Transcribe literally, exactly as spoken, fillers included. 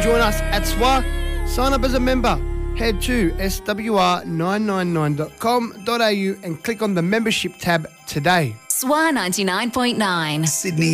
join us at S W R, sign up as a member. Head to S W R nine nine nine dot com dot a u and click on the membership tab today. S W R ninety-nine point nine. Sydney